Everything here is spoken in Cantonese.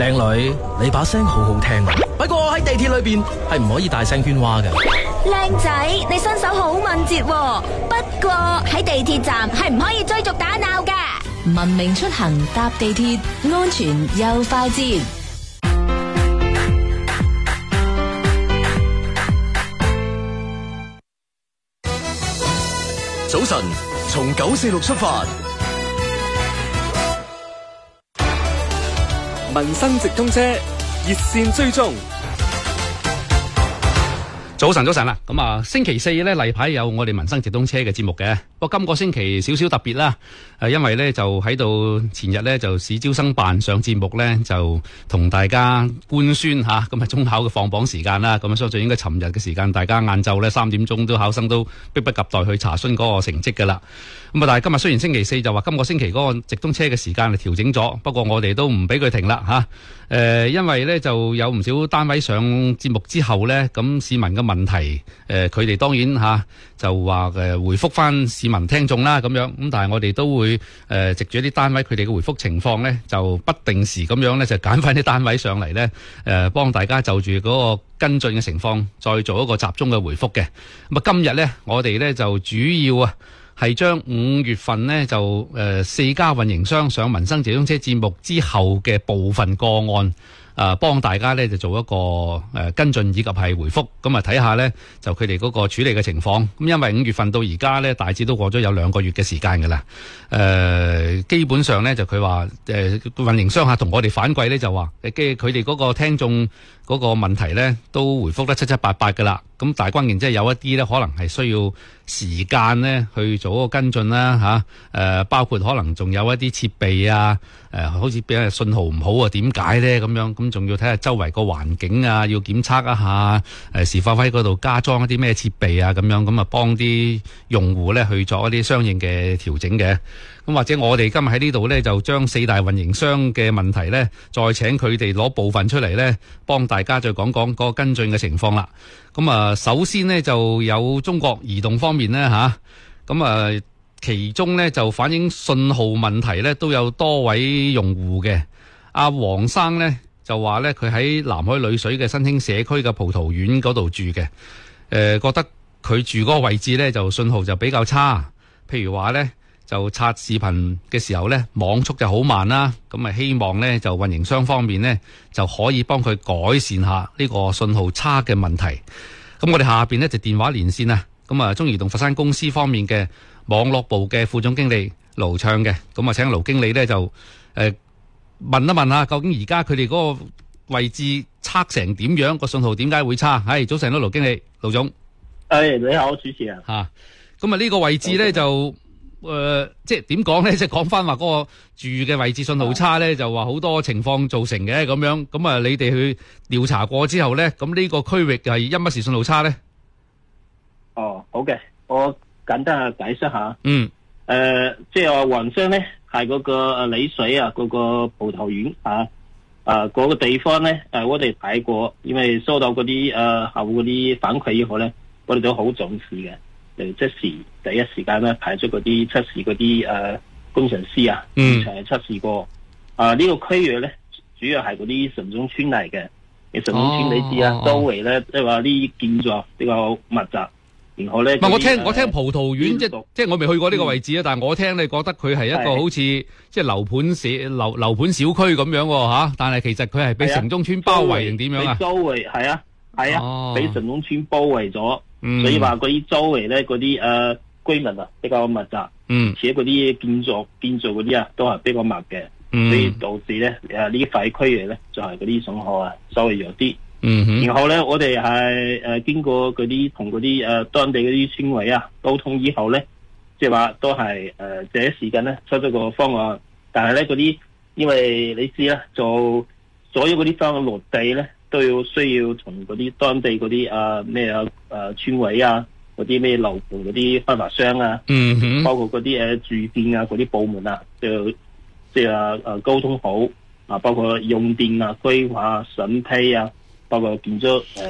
靚女，你把聲好好聽啊！不過喺地鐵裏邊係唔可以大聲喧嘩㗎。 靚仔，你身手好敏捷喎，不過喺地鐵站係唔可以追逐打鬧㗎。 文明出行搭地鐵，安全又快捷。 早晨，從946出發，民生直通車熱線追蹤。 早晨啦，咁啊，星期四咧例牌有我哋民生直通車嘅節目嘅。不過今個星期少少特別啦，因為咧就喺度前日咧就市招生辦上節目咧就同大家官宣吓，咁啊中考嘅放榜時間啦，咁啊相信應該尋日嘅時間，大家晏晝咧3點鐘都考生都迫不及待去查詢嗰個成績噶啦。咁啊，但係今日雖然星期四就話今個星期嗰個直通車嘅時間係調整咗，不過我哋都唔俾佢停啦吓。因為咧就有唔少單位上節目之後咧，咁市民嘅問題，佢哋當然就話回覆翻市民聽眾啦咁樣，咁但係我哋都會藉住一啲單位佢哋嘅回覆情況咧，就不定時咁樣咧就揀翻啲單位上嚟咧，幫大家就住嗰個跟進嘅情況再做一個集中嘅回覆嘅。咁啊，今日咧我哋咧就主要係將5月份呢就4家運營商上民生直通車節目之後嘅部分個案，幫大家呢就做一個跟進以及係回覆，咁啊睇下呢就佢哋嗰個處理嘅情況。咁因為5月份到而家呢大致都過咗有2個月嘅時間㗎啦。基本上呢就佢話運營商同我哋反饋呢就話佢哋嗰個聽眾嗰個問題呢都回覆得七七八八㗎啦。咁但係關鍵即係有一啲呢可能係需要時間呢去做一個跟進啦包括可能仲有一啲設備好似俾人信號唔好點解呢咁樣，咁仲要睇下周圍個環境要檢測一下，是否喺嗰度加裝一啲咩設備咁樣，咁啊幫啲用戶呢去做一啲相應嘅調整嘅。咁或者我哋今日喺呢度呢，就將4大運營商嘅問題呢，再請佢哋攞部分出嚟呢，幫大家再講講嗰個跟進嘅情況啦。咁啊，首先呢，就有中國移動方面呢，咁其中呢，就反映信號問題呢，都有多位用戶嘅。阿黃生呢，就話呢，佢喺南海裏水嘅新興社區嘅葡萄園嗰度住嘅，覺得佢住嗰個位置呢，就信號就比較差，譬如話呢，就刷視頻嘅時候呢，網速就好慢啦，咁啊希望呢，就運營商方面呢，就可以幫佢改善下呢個信號差嘅問題。咁我哋下邊呢，就電話連線啊，咁啊中移動佛山公司方面嘅網絡部嘅副總經理盧暢嘅，咁啊請盧經理呢，就問一問下，究竟而家佢哋嗰個位置測成點樣，個信號點解會差？早晨啦，盧經理，盧總。 你好，主持人。 咁啊呢個位置呢，就即係點講呢？即係講翻話嗰個住嘅位置信號差呢，就話好多情況造成嘅咁樣。咁啊，你哋去調查過之後呢，咁呢個區域係因乜事信號差呢？ 好嘅，我簡單解釋下。即係話運商呢係嗰個里水嗰個葡萄園嗰個地方呢，我哋睇過，因為收到嗰啲客戶嗰啲反饋以後呢，我哋都好重視嘅。即時第一時間咧派出嗰啲測試嗰啲工程師現場測試過。呢個區域咧主要係嗰啲城中村嚟嘅。城中村你知周圍咧即係話啲建築比較密集，然後咧我聽葡萄園即係我未去過呢個位置但係我聽你覺得佢係一個好似即係樓盤小區咁樣但係其實佢係被城中村包圍定點樣周圍係啊，俾城中村包圍咗。所以話嗰啲周圍咧嗰啲居民比較密集，而且嗰啲建造嗰啲都係比較密嘅，所以導致咧呢塊區域咧就係嗰啲信號稍微弱啲。然後咧我哋係經過嗰啲同嗰啲當地嗰啲村委溝通以後咧，即係話都係第一時間咧出咗個方案，但係咧嗰啲因為你知啦，做所有嗰啲方案落地咧，都需要同嗰啲當地嗰啲村委嗰啲咩樓盤嗰啲開發商包括嗰啲住建嗰啲部門就即係溝通好包括用電規劃審批包括建築